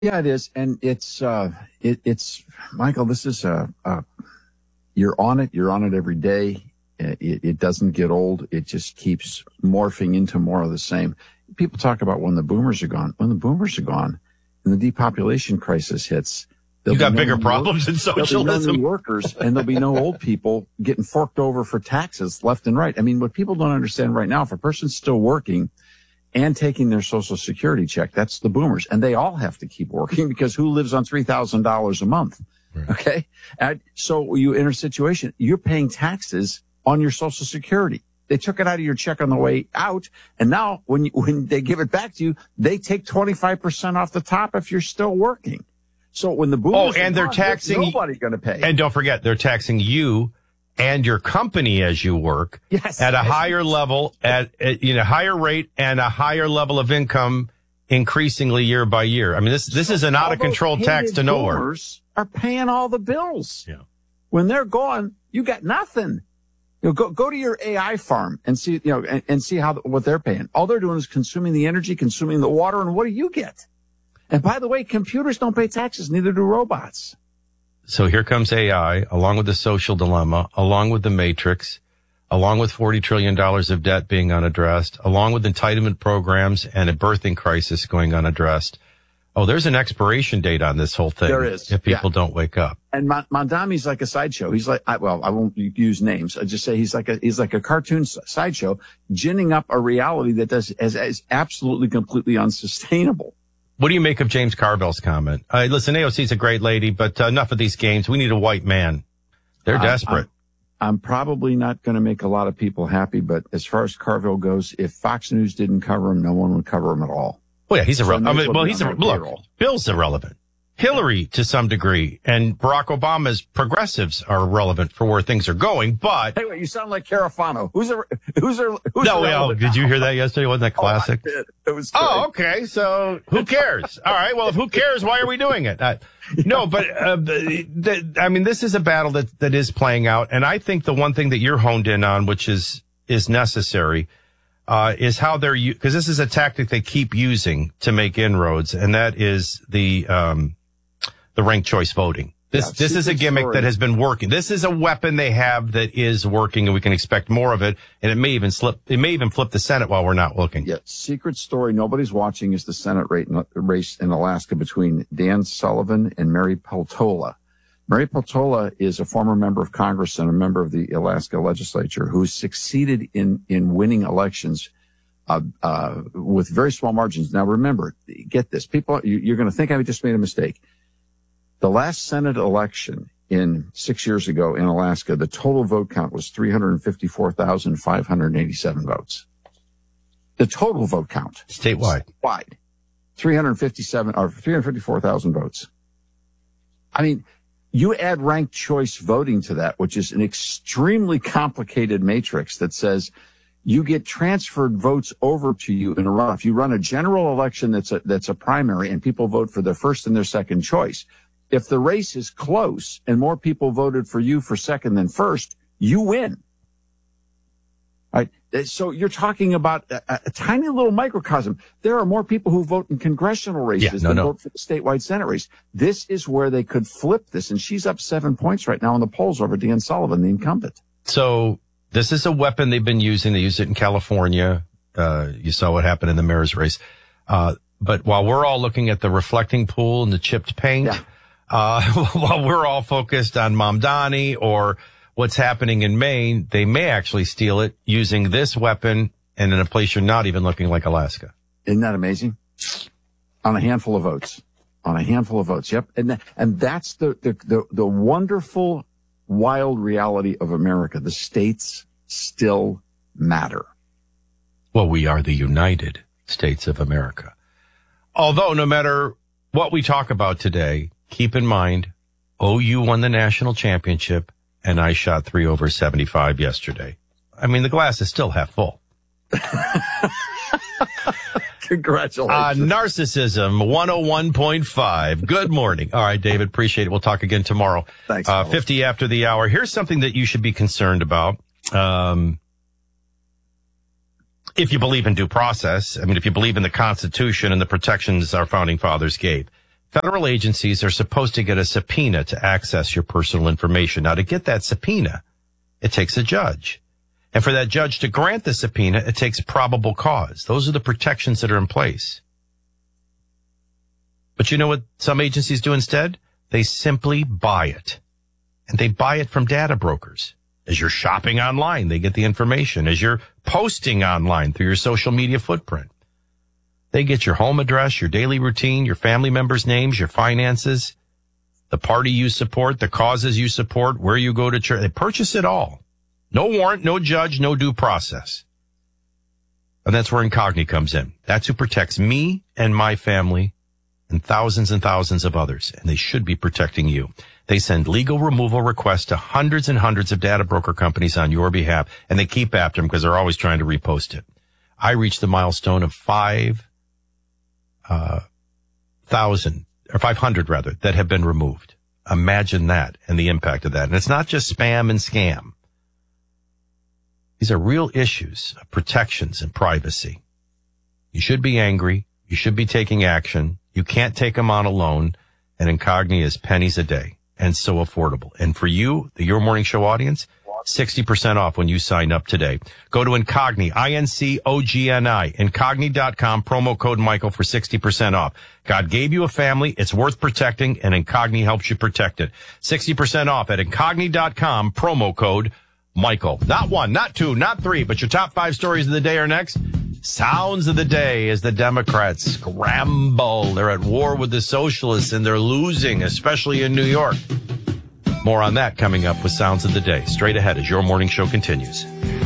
Yeah, it is. And it's Michael, this is you're on it. You're on it every day. It doesn't get old. It just keeps morphing into more of the same. People talk about when the boomers are gone. When the boomers are gone and the depopulation crisis hits, you got bigger problems in socialism. There'll be no new workers, and there'll be no old people getting forked over for taxes left and right. I mean, what people don't understand right now, if a person's still working and taking their Social Security check, that's the boomers. And they all have to keep working because who lives on $3,000 a month? Right. Okay. And so you enter a situation, you're paying taxes on your Social Security. They took it out of your check on the way out. And now when they give it back to you, they take 25% off the top if you're still working. So when the boomers and they're taxing nobody going to pay. And don't forget, they're taxing you and your company as you work at a higher level, at higher rate and a higher level of income increasingly year by year. I mean, this is an out of control tax to nowhere. Boomers are paying all the bills. Yeah. When they're gone, you got nothing. Go to your AI farm and see, and see what they're paying. All they're doing is consuming the energy, consuming the water, and what do you get? And by the way, computers don't pay taxes, neither do robots. So here comes AI, along with the social dilemma, along with the matrix, along with $40 trillion of debt being unaddressed, along with entitlement programs and a birthing crisis going unaddressed. Oh, there's an expiration date on this whole thing. There is. If people don't wake up. And Mondami's like a sideshow. He's like, I won't use names. I just say he's like a cartoon sideshow, ginning up a reality that is absolutely, completely unsustainable. What do you make of James Carville's comment? Listen, AOC's a great lady, but enough of these games. We need a white man. They're desperate. I'm probably not going to make a lot of people happy, but as far as Carville goes, if Fox News didn't cover him, no one would cover him at all. Well, yeah, he's irrelevant. Look, Bill's irrelevant. Hillary, to some degree, and Barack Obama's progressives are relevant for where things are going, but... Hey, wait, you sound like Carafano. Who's did you hear that yesterday? Wasn't that classic? Oh, I did. It was great. Oh, okay, so who cares? All right, well, if who cares, why are we doing it? This is a battle that is playing out, and I think the one thing that you're honed in on, which is necessary, is how they're, because this is a tactic they keep using to make inroads, and that is the ranked choice voting. This is a gimmick that has been working. This is a weapon they have that is working, and we can expect more of it. And it may even flip the Senate while we're not looking. Yeah. Secret story nobody's watching is the Senate race in Alaska between Dan Sullivan and Mary Peltola. Mary Peltola is a former member of Congress and a member of the Alaska legislature who succeeded in winning elections with very small margins. Now, remember, get this. People, you're going to think I just made a mistake. The last Senate election 6 years ago in Alaska, the total vote count was 354,587 votes. The total vote count. Statewide. 354,000 votes. I mean, you add ranked choice voting to that, which is an extremely complicated matrix that says you get transferred votes over to you in a runoff. You run a general election that's a primary, and people vote for their first and their second choice. If the race is close and more people voted for you for second than first, you win. All right. So you're talking about a tiny little microcosm. There are more people who vote in congressional races than vote for the statewide Senate race. This is where they could flip this. And she's up 7 points right now in the polls over Dan Sullivan, the incumbent. So this is a weapon they've been using. They used it in California. You saw what happened in the mayor's race. But while we're all looking at the reflecting pool and the chipped paint, while we're all focused on Mamdani or what's happening in Maine, they may actually steal it using this weapon and in a place you're not even looking, like Alaska. Isn't that amazing? On a handful of votes. Yep. And that's the wonderful, wild reality of America. The states still matter. Well, we are the United States of America. Although no matter what we talk about today, keep in mind, OU won the national championship, and I shot 3 over 75 yesterday. I mean, the glass is still half full. Congratulations. Narcissism 101.5. Good morning. All right, David, appreciate it. We'll talk again tomorrow. Thanks. 50 after the hour. Here's something that you should be concerned about. If you believe in due process, I mean, if you believe in the Constitution and the protections our founding fathers gave. Federal agencies are supposed to get a subpoena to access your personal information. Now, to get that subpoena, it takes a judge. And for that judge to grant the subpoena, it takes probable cause. Those are the protections that are in place. But you know what some agencies do instead? They simply buy it. And they buy it from data brokers. As you're shopping online, they get the information. As you're posting online through your social media footprint, they get your home address, your daily routine, your family members' names, your finances, the party you support, the causes you support, where you go to church. They purchase it all. No warrant, no judge, no due process. And that's where Incogni comes in. That's who protects me and my family and thousands of others. And they should be protecting you. They send legal removal requests to hundreds and hundreds of data broker companies on your behalf, and they keep after them because they're always trying to repost it. I reached the milestone of 500 that have been removed. Imagine that and the impact of that. And it's not just spam and scam. These are real issues of protections and privacy. You should be angry. You should be taking action. You can't take them on alone. And Incogni is pennies a day and so affordable. And for you, the Your Morning Show audience, 60% off when you sign up today. Go to Incogni, INCOGNI, Incogni.com, promo code Michael for 60% off. God gave you a family. It's worth protecting, and Incogni helps you protect it. 60% off at Incogni.com, promo code Michael. Not one, not two, not three, but your top 5 stories of the day are next. Sounds of the day as the Democrats scramble. They're at war with the socialists, and they're losing, especially in New York. More on that coming up with Sounds of the Day. Straight ahead as Your Morning Show continues.